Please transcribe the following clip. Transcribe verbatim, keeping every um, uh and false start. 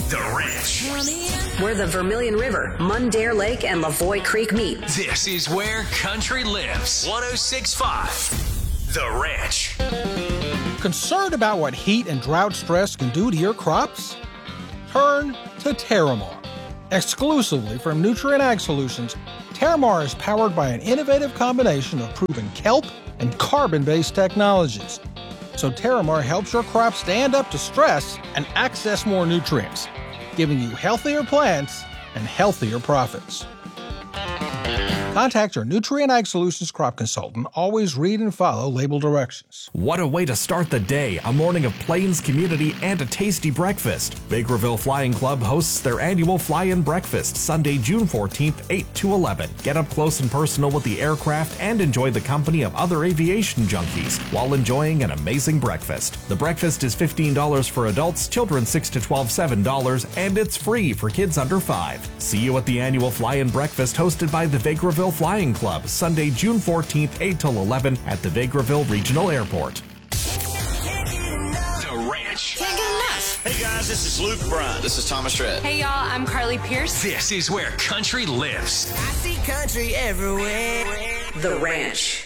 The Ranch. Where the Vermilion River, Mundare Lake, and Lavoie Creek meet. This is where country lives. one oh six point five. The Ranch. Concerned about what heat and drought stress can do to your crops? Turn to Terramar. Exclusively from Nutrient Ag Solutions, Terramar is powered by an innovative combination of proven kelp and carbon-based technologies. So Terramar helps your crops stand up to stress and access more nutrients, giving you healthier plants and healthier profits. Contact your Nutrient Ag Solutions crop consultant. Always read and follow label directions. What a way to start the day, a morning of Plains community and a tasty breakfast. Bakerville Flying Club hosts their annual Fly-In Breakfast, Sunday, June fourteenth, eight to eleven. Get up close and personal with the aircraft and enjoy the company of other aviation junkies while enjoying an amazing breakfast. The breakfast is fifteen dollars for adults, children six to twelve, seven dollars, and it's free for kids under five. See you at the annual Fly-In Breakfast hosted by the Bakerville Flying Club, Sunday, June fourteenth, eight till eleven at the Bakerville Regional Airport. The Ranch. Hey guys, this is Luke Bryan. This is Thomas Shred. Hey y'all, I'm Carly Pierce. This is where country lives. I see country everywhere. The Ranch.